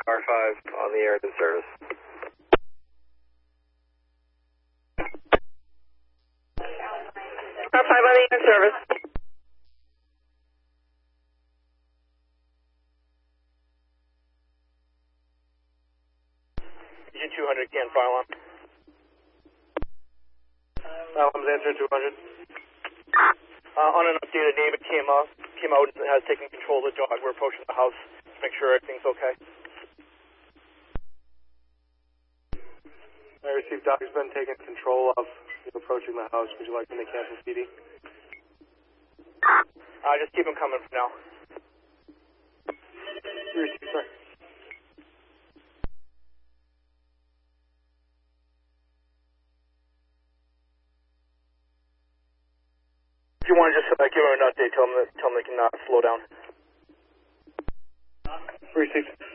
Car 5 on the air in service. Car 5 on the air in service. G200 can file on. Alarms answer 200. On an updated David came out and has taken control of the dog. We're approaching the house to make sure everything's okay. I received dog's been taking control of approaching the house. Would you like me to cancel PD? Just keep him coming for now. We received, sir. If you want to just give him an update, tell him they can slow down. Received.